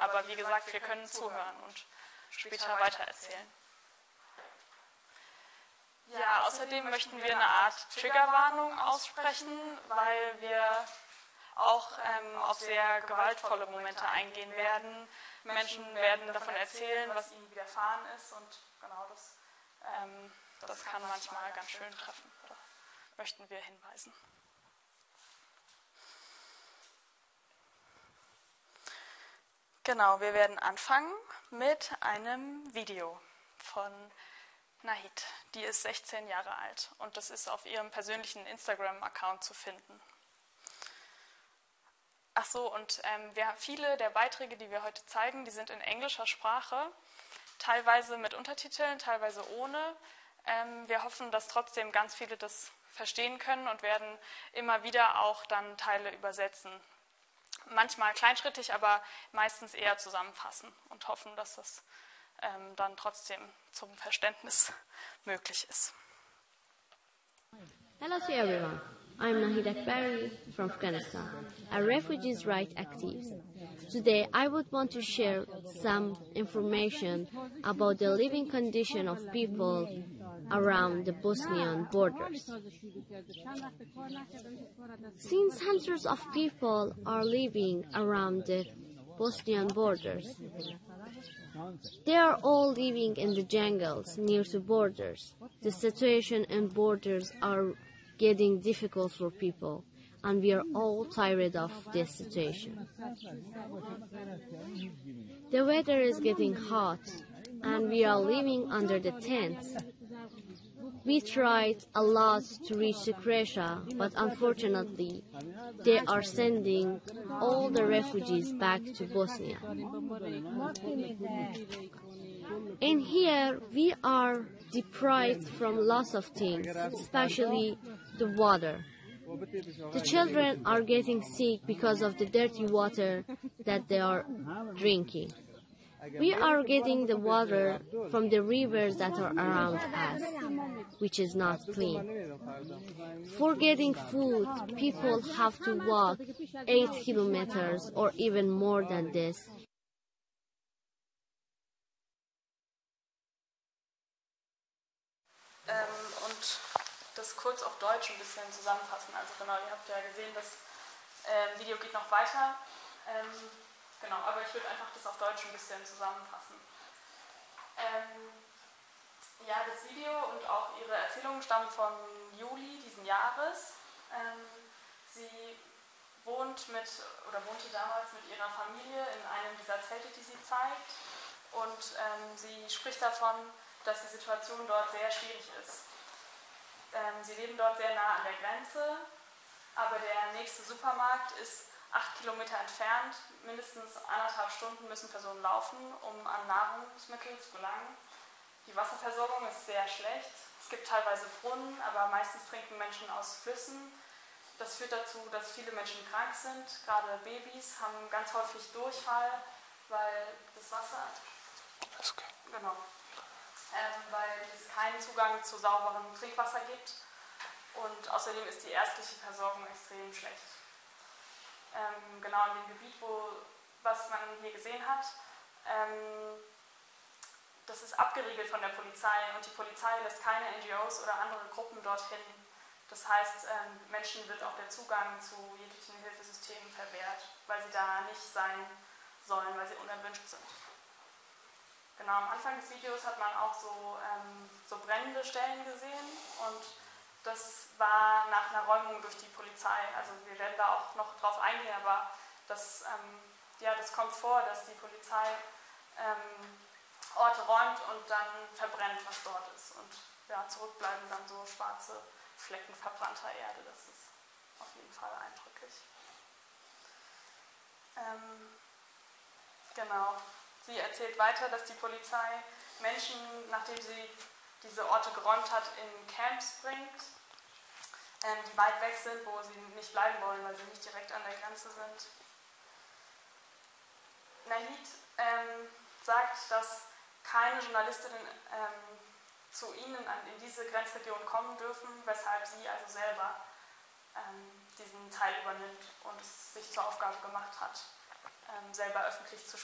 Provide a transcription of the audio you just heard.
aber wie gesagt, wir können zuhören und später weitererzählen. Ja, außerdem möchten wir eine Art Triggerwarnung aussprechen, weil wir auch auf sehr gewaltvolle Momente eingehen werden. Menschen werden davon erzählen, was ihnen widerfahren ist, und genau das kann manchmal ganz schön treffen. Da möchten wir hinweisen. Genau, wir werden anfangen mit einem Video von Nahid. Die ist 16 Jahre alt und das ist auf ihrem persönlichen Instagram-Account zu finden. Ach so, und viele der Beiträge, die wir heute zeigen, die sind in englischer Sprache, teilweise mit Untertiteln, teilweise ohne. Wir hoffen, dass trotzdem ganz viele das verstehen können und werden immer wieder auch dann Teile übersetzen. Manchmal kleinschrittig, aber meistens eher zusammenfassen und hoffen, dass das dann trotzdem zum Verständnis möglich ist. Hello to everyone. I'm Nahid Akbari from Afghanistan, a refugees' rights activist. Today I would want to share some information about the living condition of people around the Bosnian borders. Since hundreds of people are living around the Bosnian borders, they are all living in the jungles near to borders. The situation in borders are getting difficult for people, and we are all tired of this situation. The weather is getting hot, and we are living under the tents. We tried a lot to reach Croatia, but unfortunately, they are sending all the refugees back to Bosnia. In here, we are deprived from lots of things, especially the water. The children are getting sick because of the dirty water that they are drinking. We are getting the water from the rivers that are around us, which is not clean. For getting food, people have to walk 8 kilometers or even more than this. Und das kurz auf Deutsch ein bisschen zusammenfassen. Also genau, ihr habt ja gesehen, das Video geht noch weiter. Genau, aber ich würde einfach das auf Deutsch ein bisschen zusammenfassen. Ja, das Video und auch ihre Erzählungen stammen von Juli diesen Jahres. Sie wohnte damals mit ihrer Familie in einem dieser Zelte, die sie zeigt. Und sie spricht davon, dass die Situation dort sehr schwierig ist. Sie leben dort sehr nah an der Grenze, aber der nächste Supermarkt ist 8 Kilometer entfernt. Mindestens 1,5 Stunden müssen Personen laufen, um an Nahrungsmittel zu gelangen. Die Wasserversorgung ist sehr schlecht. Es gibt teilweise Brunnen, aber meistens trinken Menschen aus Flüssen. Das führt dazu, dass viele Menschen krank sind. Gerade Babys haben ganz häufig Durchfall, weil das Wasser... Okay. Genau. Weil es keinen Zugang zu sauberem Trinkwasser gibt. Und außerdem ist die ärztliche Versorgung extrem schlecht. Genau in dem Gebiet, was man hier gesehen hat, das ist abgeriegelt von der Polizei und die Polizei lässt keine NGOs oder andere Gruppen dorthin. Das heißt, Menschen wird auch der Zugang zu jeglichen Hilfesystemen verwehrt, weil sie da nicht sein sollen, weil sie unerwünscht sind. Genau, am Anfang des Videos hat man auch so brennende Stellen gesehen und das war nach einer Räumung durch die Polizei. Also wir werden da auch noch drauf eingehen, aber das kommt vor, dass die Polizei Orte räumt und dann verbrennt, was dort ist. Und ja, zurückbleiben dann so schwarze Flecken verbrannter Erde. Das ist auf jeden Fall eindrücklich. Genau. Sie erzählt weiter, dass die Polizei Menschen, nachdem sie diese Orte geräumt hat, in Camps bringt, die weit weg sind, wo sie nicht bleiben wollen, weil sie nicht direkt an der Grenze sind. Nahid sagt, dass keine Journalistinnen zu ihnen in diese Grenzregion kommen dürfen, weshalb sie also selber diesen Teil übernimmt und es sich zur Aufgabe gemacht hat, selber öffentlich zu sprechen.